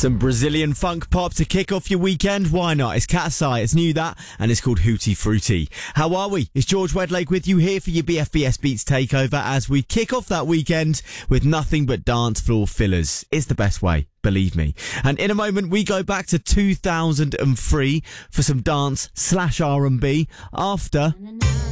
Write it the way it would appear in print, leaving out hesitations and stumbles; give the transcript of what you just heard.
Some Brazilian funk pop to kick off your weekend. Why not? It's Katsai, it's new that, and it's called Hootie Fruity. How are we? It's George Wedlake with you here for your BFBS Beats takeover as we kick off that weekend with nothing but dance floor fillers. It's the best way, believe me. And in a moment, we go back to 2003 for some dance/R&B after...